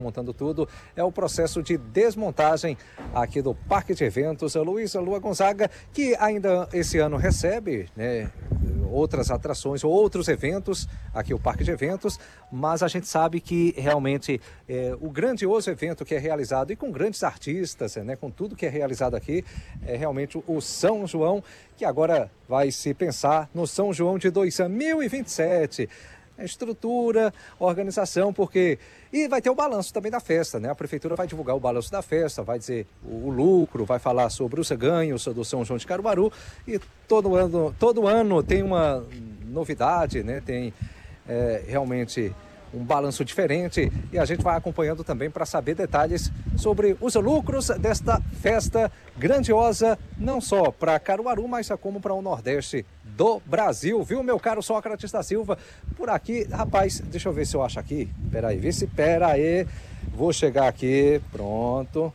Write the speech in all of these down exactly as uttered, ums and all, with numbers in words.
montando tudo, é o processo de desmontagem aqui do Parque de Eventos Luiz Lua Gonzaga, que ainda esse ano recebe, né, outras atrações, outros eventos, aqui o Parque de Eventos, mas a gente sabe que realmente é, o grandioso evento que é realizado, e com grandes artistas, né, com tudo que é realizado aqui, é realmente o São João, que agora vai se pensar no São João de dois mil e vinte e sete. Estrutura, organização, porque... E vai ter o balanço também da festa, né? A prefeitura vai divulgar o balanço da festa, vai dizer o, o lucro, vai falar sobre os ganhos do São João de Caruaru, e todo ano, todo ano tem uma novidade, né? Tem é, realmente um balanço diferente, e a gente vai acompanhando também para saber detalhes sobre os lucros desta festa grandiosa, não só para Caruaru, mas como para o Nordeste do Brasil, viu, meu caro Sócrates da Silva? Por aqui, rapaz, deixa eu ver se eu acho aqui, peraí, vê se, peraí, vou chegar aqui, pronto,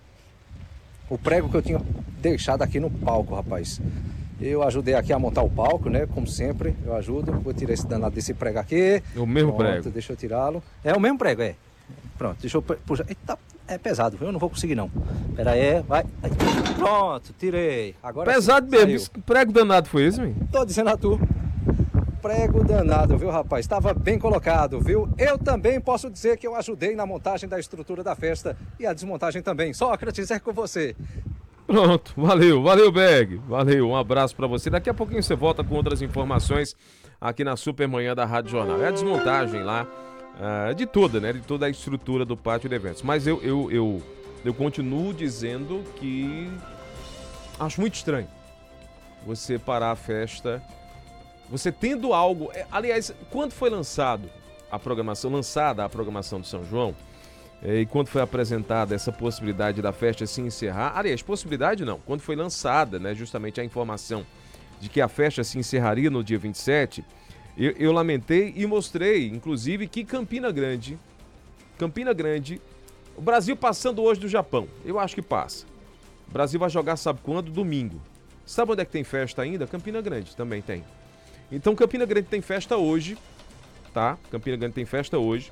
o prego que eu tinha deixado aqui no palco, rapaz. Eu ajudei aqui a montar o palco, né? Como sempre, eu ajudo. Vou tirar esse danado desse prego aqui. O mesmo Pronto, prego. Deixa eu tirá-lo. É o mesmo prego, é. Pronto, deixa eu puxar. Eita, é pesado, eu não vou conseguir não. Pera aí, vai. Pronto, tirei. Agora pesado sim, mesmo. Que prego danado foi esse, menino? Tô dizendo a tu. Prego danado, viu, rapaz? Estava bem colocado, viu? Eu também posso dizer que eu ajudei na montagem da estrutura da festa e a desmontagem também. Sócrates, é com você. Pronto, valeu, valeu, Beg, valeu, um abraço pra você. Daqui a pouquinho você volta com outras informações aqui na Supermanhã da Rádio Jornal. É a desmontagem lá uh, de toda, né, de toda a estrutura do pátio de eventos. Mas eu, eu, eu, eu continuo dizendo que acho muito estranho você parar a festa, você tendo algo... Aliás, quando foi lançado a programação, lançada a programação do São João, e quando foi apresentada essa possibilidade da festa se encerrar, aliás, possibilidade não, quando foi lançada, né, justamente a informação de que a festa se encerraria no dia vinte e sete, eu, eu lamentei e mostrei, inclusive, que Campina Grande, Campina Grande, o Brasil passando hoje do Japão, eu acho que passa. O Brasil vai jogar, sabe quando? Domingo. Sabe onde é que tem festa ainda? Campina Grande também tem. Então Campina Grande tem festa hoje, tá? Campina Grande tem festa hoje.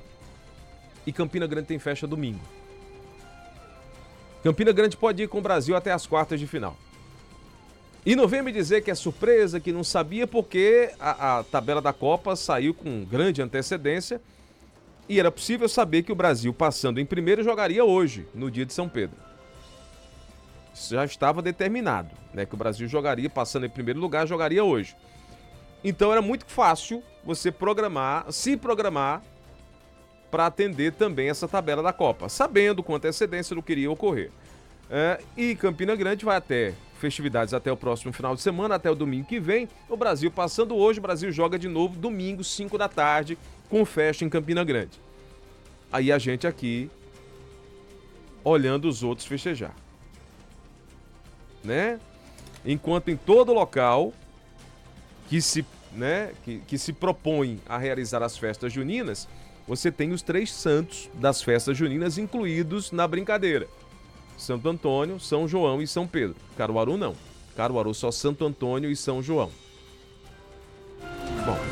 E Campina Grande tem festa domingo. Campina Grande pode ir com o Brasil até as quartas de final. E não vem me dizer que é surpresa, que não sabia, porque a, a tabela da Copa saiu com grande antecedência e era possível saber que o Brasil, passando em primeiro, jogaria hoje, no dia de São Pedro. Isso já estava determinado, né? Que o Brasil jogaria, passando em primeiro lugar, jogaria hoje. Então era muito fácil você programar, se programar, para atender também essa tabela da Copa, sabendo com antecedência do que iria ocorrer. É, e Campina Grande vai até festividades até o próximo final de semana, até o domingo que vem. O Brasil passando hoje, o Brasil joga de novo domingo, cinco da tarde, com festa em Campina Grande. Aí a gente aqui, olhando os outros festejar. Né? Enquanto em todo local que se, né, que, que se propõe a realizar as festas juninas, você tem os três santos das festas juninas incluídos na brincadeira. Santo Antônio, São João e São Pedro. Caruaru não. Caruaru só Santo Antônio e São João. Bom.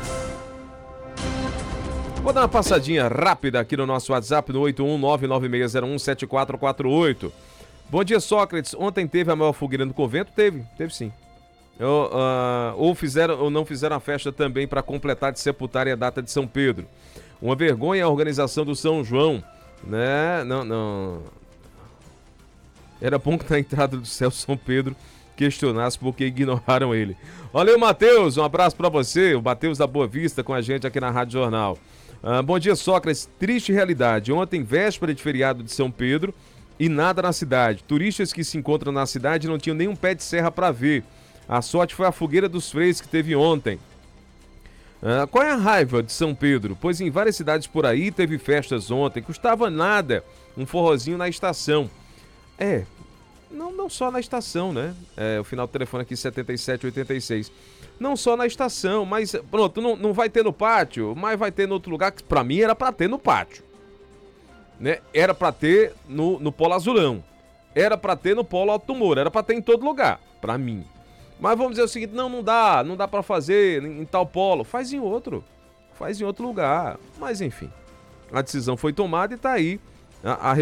Vou dar uma passadinha rápida aqui no nosso WhatsApp no oito um nove nove seis zero um sete quatro quatro oito. Bom dia, Sócrates. Ontem teve a maior fogueira no convento? Teve, teve sim. Eu, uh, ou, fizeram, ou não fizeram a festa também para completar de sepultarem a data de São Pedro. Uma vergonha a organização do São João, né? Não, não. Era bom que na entrada do céu São Pedro questionasse porque ignoraram ele. Valeu, Matheus, um abraço para você, o Matheus da Boa Vista com a gente aqui na Rádio Jornal. Ah, bom dia, Sócrates. Triste realidade. Ontem, véspera de feriado de São Pedro e nada na cidade. Turistas que se encontram na cidade não tinham nenhum pé de serra para ver. A sorte foi a fogueira dos Freis que teve ontem. Ah, qual é a raiva de São Pedro? Pois em várias cidades por aí teve festas ontem, custava nada um forrozinho na estação. É, não, não só na estação, né? É, o final do telefone aqui setenta e sete oitenta e seis. Não só na estação, mas pronto, não, não vai ter no pátio, mas vai ter no outro lugar, que pra mim era pra ter no pátio. Né? Era pra ter no, no Polo Azulão, era pra ter no Polo Alto Moura, era pra ter em todo lugar, pra mim. Mas vamos dizer o seguinte, não, não dá, não dá pra fazer em, em tal polo. Faz em outro, faz em outro lugar. Mas enfim, a decisão foi tomada e tá aí a, a